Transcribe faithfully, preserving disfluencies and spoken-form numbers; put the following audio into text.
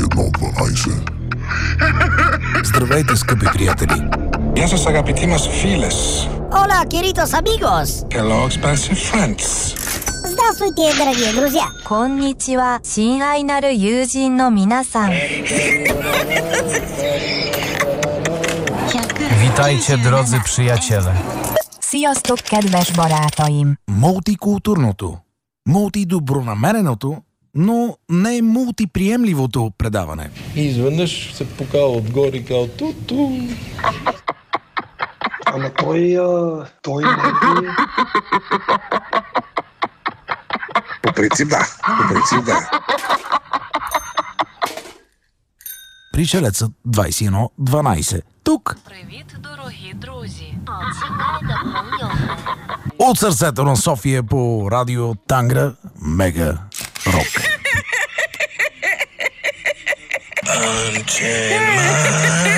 двайсет едно дванайсет. Здравейте, скъпи приятели! Γεια σας αγαπητοί μας φίλες. Hola, queridos amigos! Hello, expensive friends. Здравствуйте, дорогие друзья! こんにちは、親愛なる友人の皆さん。 Witajcie, drodzy przyjaciele. Sziasztok, kedves barátaim! Мултикултурното, мултидобронамереното, но не мултиприемливото предаване. И изведнъж се покава отгоре и казва ту-ту. Ама той, а, той не е... По принцип да, по принцип да. Пришелецът двайсет едно дванайсет. Тук. Привіт, дорогі друзі. От сърцето на София по радио Тангра Мега Рок. Unchain my